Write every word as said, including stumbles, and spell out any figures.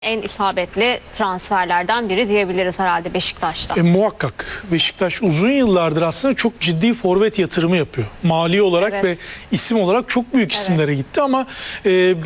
En isabetli transferlerden biri diyebiliriz herhalde Beşiktaş'ta. E, muhakkak. Beşiktaş uzun yıllardır aslında çok ciddi forvet yatırımı yapıyor. Mali olarak Evet. ve isim olarak çok büyük isimlere gitti ama e,